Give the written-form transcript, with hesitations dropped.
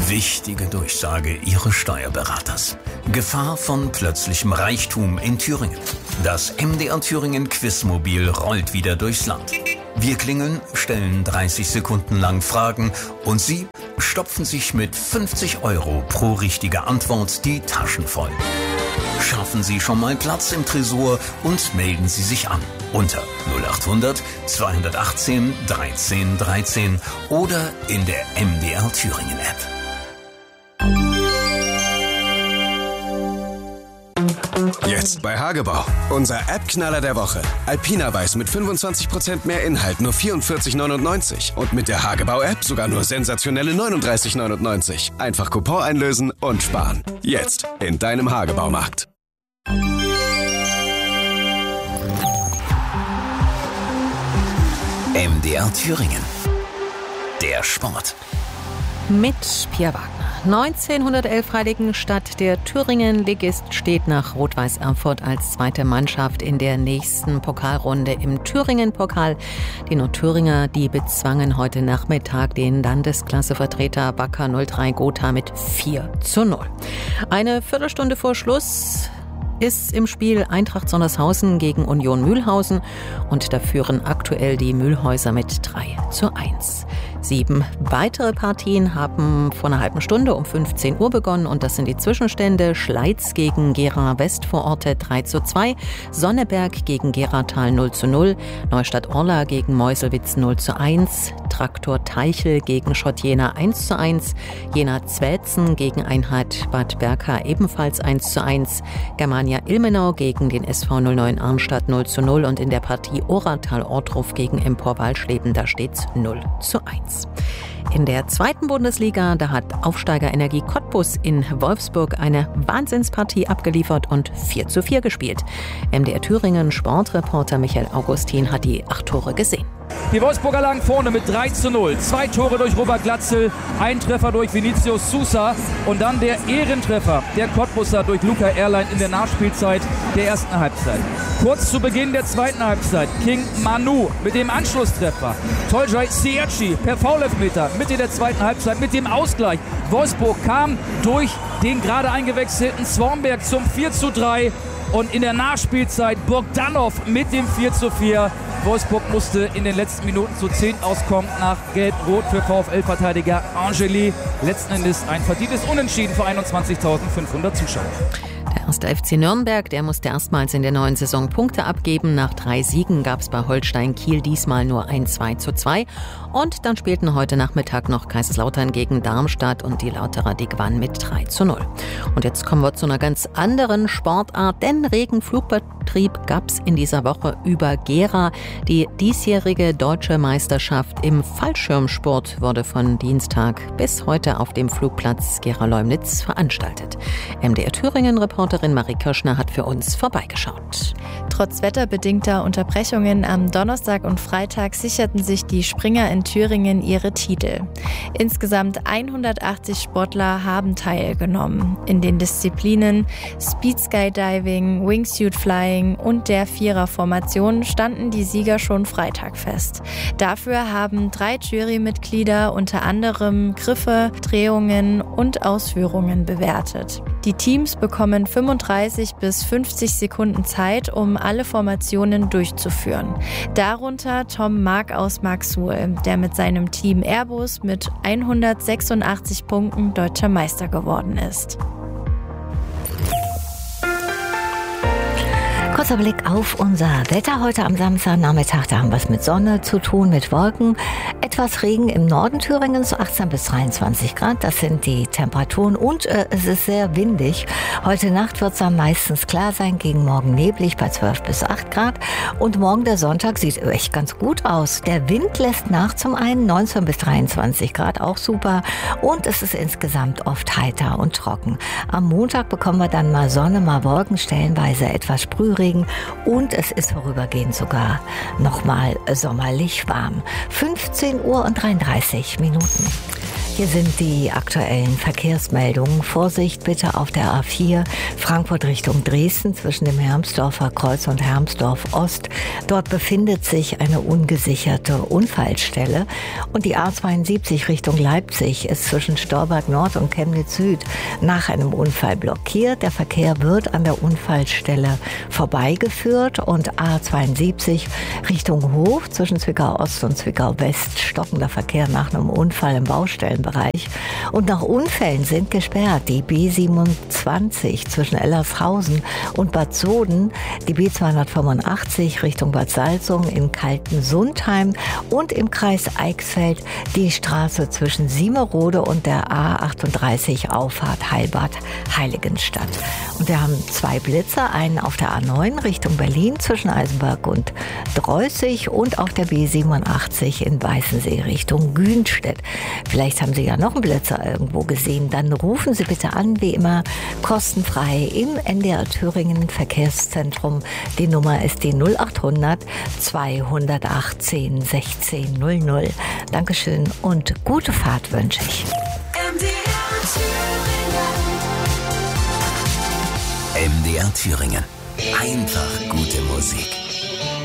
Wichtige Durchsage Ihres Steuerberaters. Gefahr von plötzlichem Reichtum in Thüringen. Das MDR Thüringen Quizmobil rollt wieder durchs Land. Wir klingeln, stellen 30 Sekunden lang Fragen und Sie stopfen sich mit 50 € pro richtige Antwort die Taschen voll. Schaffen Sie schon mal Platz im Tresor und melden Sie sich an unter 0800 218 13 13 oder in der MDR Thüringen App. Jetzt bei Hagebau. Unser App-Knaller der Woche. Alpina Weiß mit 25% mehr Inhalt, nur 44,99. Und mit der Hagebau-App sogar nur sensationelle 39,99. Einfach Coupon einlösen und sparen. Jetzt in deinem Hagebaumarkt. MDR Thüringen. Der Sport. Mit Pia Wagner. 1911 Heiligenstadt. Der Thüringen-Ligist steht nach Rot-Weiß Erfurt als zweite Mannschaft in der nächsten Pokalrunde im Thüringen-Pokal. Die Nordthüringer, die bezwangen heute Nachmittag den Landesklassevertreter Wacker 03 Gotha mit 4:0. Eine Viertelstunde vor Schluss ist im Spiel Eintracht Sondershausen gegen Union Mülhausen und da führen aktuell die Mülhäuser mit 3:1. 7 weitere Partien haben vor einer halben Stunde um 15 Uhr begonnen und das sind die Zwischenstände: Schleiz gegen Gera Westvororte 3:2, Sonneberg gegen Geratal 0:0, Neustadt-Orla gegen Meuselwitz 0:1, Traktor Teichel gegen Schott Jena 1:1, Jena Zwelzen gegen Einheit Bad Berka ebenfalls 1:1, Germania Ilmenau gegen den SV 09 Arnstadt 0:0 und in der Partie Oratal-Ortruf gegen Empor Walschleben, da steht's 0:1. In der zweiten Bundesliga, da hat Aufsteiger Energie Cottbus in Wolfsburg eine Wahnsinnspartie abgeliefert und 4:4 gespielt. MDR Thüringen Sportreporter Michael Augustin hat die 8 Tore gesehen. Die Wolfsburger lagen vorne mit 3:0. 2 Tore durch Robert Glatzel, ein Treffer durch Vinicius Sousa und dann der Ehrentreffer der Cottbusser durch Luca Erlein in der Nachspielzeit der ersten Halbzeit. Kurz zu Beginn der zweiten Halbzeit King Manu mit dem Anschlusstreffer. Toljai Siachi per Foulelfmeter Mitte der zweiten Halbzeit mit dem Ausgleich. Wolfsburg kam durch den gerade eingewechselten Swanberg zum 4:3 und in der Nachspielzeit Bogdanov mit dem 4:4. Wolfsburg musste in den letzten Minuten zu 10 auskommen nach Gelb-Rot für VfL-Verteidiger Angeli. Letzten Endes ein verdientes Unentschieden für 21.500 Zuschauer. Der erste FC Nürnberg, der musste erstmals in der neuen Saison Punkte abgeben. Nach 3 Siegen gab es bei Holstein Kiel diesmal nur ein 2:2. Und dann spielten heute Nachmittag noch Kaiserslautern gegen Darmstadt und die Lauterer, die gewannen mit 3:0. Und jetzt kommen wir zu einer ganz anderen Sportart, denn regen Flugbetrieb gab es in dieser Woche über Gera. Die diesjährige deutsche Meisterschaft im Fallschirmsport wurde von Dienstag bis heute auf dem Flugplatz Gera-Leumnitz veranstaltet. MDR Thüringen-Reporterin Marie Kirschner hat für uns vorbeigeschaut. Trotz wetterbedingter Unterbrechungen am Donnerstag und Freitag sicherten sich die Springer in Thüringen ihre Titel. Insgesamt 180 Sportler haben teilgenommen. In den Disziplinen Speed Skydiving, Wingsuit Flying und der Viererformation standen die Sieger schon Freitag fest. Dafür haben 3 Jurymitglieder unter anderem Griffe, Drehungen und Ausführungen bewertet. Die Teams bekommen 35 bis 50 Sekunden Zeit, um alle Formationen durchzuführen. Darunter Tom Mark aus Marksuhl, der mit seinem Team Airbus mit 186 Punkten deutscher Meister geworden ist. Kurzer Blick auf unser Wetter heute am Samstagnachmittag. Da haben wir es mit Sonne zu tun, mit Wolken. Etwas Regen im Norden Thüringens, so 18 bis 23 Grad. Das sind die Temperaturen und es ist sehr windig. Heute Nacht wird es dann meistens klar sein, gegen morgen neblig bei 12 bis 8 Grad. Und morgen der Sonntag sieht echt ganz gut aus. Der Wind lässt nach, zum einen 19 bis 23 Grad, auch super. Und es ist insgesamt oft heiter und trocken. Am Montag bekommen wir dann mal Sonne, mal Wolken, stellenweise etwas Sprühregen. Und es ist vorübergehend sogar nochmal sommerlich warm. 15 Uhr und 33 Minuten. Hier sind die aktuellen Verkehrsmeldungen. Vorsicht bitte auf der A4 Frankfurt Richtung Dresden zwischen dem Hermsdorfer Kreuz und Hermsdorf Ost. Dort befindet sich eine ungesicherte Unfallstelle. Und die A72 Richtung Leipzig ist zwischen Storbad Nord und Chemnitz Süd nach einem Unfall blockiert. Der Verkehr wird an der Unfallstelle vorbeigeführt. Und A72 Richtung Hof zwischen Zwickau Ost und Zwickau West stockender Verkehr nach einem Unfall im Baustellenbereich. Und nach Unfällen sind gesperrt die B27 zwischen Ellershausen und Bad Soden, die B285 Richtung Bad Salzung in Kaltensundheim und im Kreis Eichsfeld die Straße zwischen Siemerode und der A38 Auffahrt Heilbad Heiligenstadt. Und wir haben 2 Blitzer, einen auf der A9 Richtung Berlin zwischen Eisenberg und Dreußig und auf der B87 in Weißensee Richtung Günstedt. Vielleicht haben Sie ja noch einen Blitzer irgendwo gesehen. Dann rufen Sie bitte an, wie immer, kostenfrei im NDR Thüringen Verkehrszentrum. Die Nummer ist die 0800 218 1600. Dankeschön und gute Fahrt wünsche ich. MDR Thüringen. Einfach gute Musik.